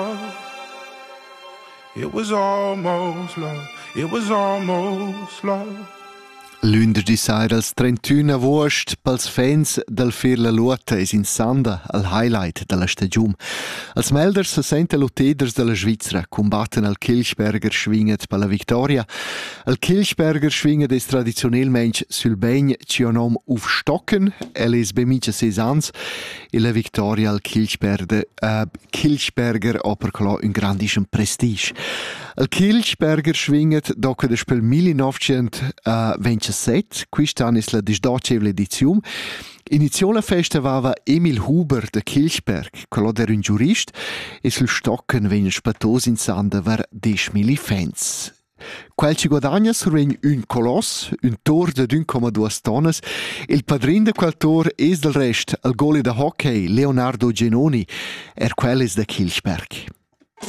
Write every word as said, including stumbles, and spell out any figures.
It was almost love. It was almost love. Lunedì sera als trentuno agosto pels fans del Fir la Luota es in Sanda al highlight della stagione. Als Melders se sente loteders della Svizzera combatten al Kilchberger schwinget per la vittoria. Al Kilchberger schwinget es traditionellmente sul begn ci un om aufstocken, el es bemice ses ans e la vittoria al Kilchberger uh, Kilchberger operclo un grandischen prestige. Al Kilchberger schwinget doca des pel millinovecentoventisette, quest'anno es la disdocevla edizione. Iniziò la festa aveva Emil Huber de Kilchberg, quello era un giurist, e sul stocken vegna spatos in Sanda ver diecimila fans. Quel ci guadagna survegn un coloss, un tor de un komma due tonnes, e il padrin de quel tor es del rest al gole de hockey Leonardo Genoni, er quel es de Kilchberg.